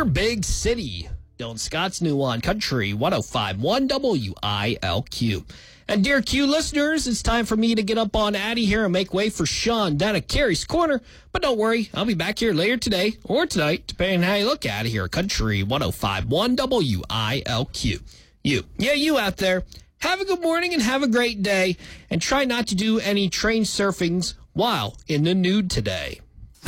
big city. Dylan Scott's new on Country 105.1 WILQ. And dear Q listeners, it's time for me to get up on Addy here and make way for Sean down at Carrie's Corner. But don't worry, I'll be back here later today or tonight, depending on how you look at it here. Country 105.1 WILQ. You out there, have a good morning and have a great day. And try not to do any train surfings while in the nude today.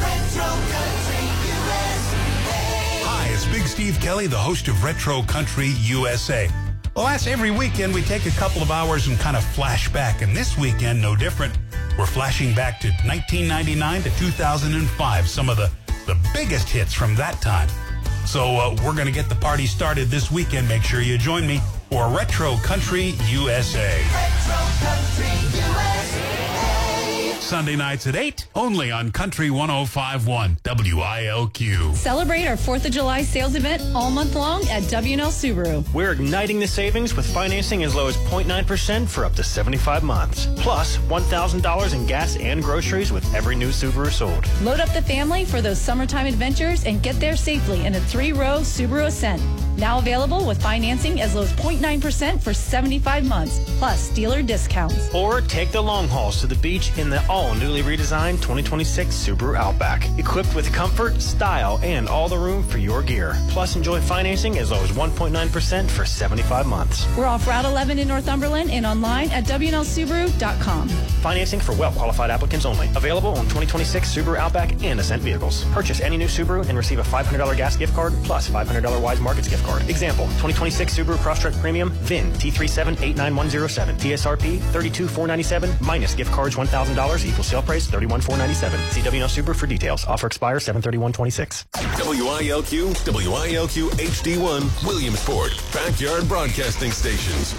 Hi, it's Big Steve Kelly, the host of Retro Country USA. Well, that's every weekend we take a couple of hours and kind of flash back. And this weekend, no different. We're flashing back to 1999 to 2005, some of the biggest hits from that time. So we're going to get the party started this weekend. Make sure you join me for Retro Country USA. Retro Country USA. Sunday nights at 8, only on Country 105.1 WILQ. Celebrate our 4th of July sales event all month long at W&L Subaru. We're igniting the savings with financing as low as 0.9% for up to 75 months. Plus, $1,000 in gas and groceries with every new Subaru sold. Load up the family for those summertime adventures and get there safely in a 3-row Subaru Ascent. Now available with financing as low as 0.9% for 75 months, plus dealer discounts. Or take the long hauls to the beach in the all-newly redesigned 2026 Subaru Outback. Equipped with comfort, style, and all the room for your gear. Plus, enjoy financing as low as 1.9% for 75 months. We're off Route 11 in Northumberland and online at WNLSubaru.com. Financing for well-qualified applicants only. Available on 2026 Subaru Outback and Ascent vehicles. Purchase any new Subaru and receive a $500 gas gift card plus $500 Wise Markets gift card. Example, 2026 Subaru Crosstrek Premium, VIN T3789107, TSRP $32,497, minus gift cards $1,000, equals sale price $31,497. See WNL Subaru for details. Offer expires 7/31/26. WILQ, WILQ HD1, Williamsport, Backyard Broadcasting Stations.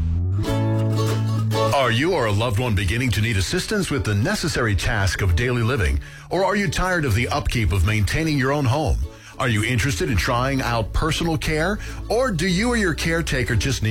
Are you or a loved one beginning to need assistance with the necessary task of daily living? Or are you tired of the upkeep of maintaining your own home? Are you interested in trying out personal care? Or do you or your caretaker just need